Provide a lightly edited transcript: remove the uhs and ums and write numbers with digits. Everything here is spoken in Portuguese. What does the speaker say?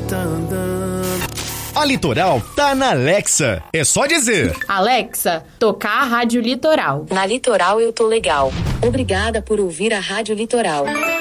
tá andando. A Litoral tá na Alexa. É só dizer: Alexa, tocar a Rádio Litoral. Na Litoral eu tô legal. Obrigada por ouvir a Rádio Litoral.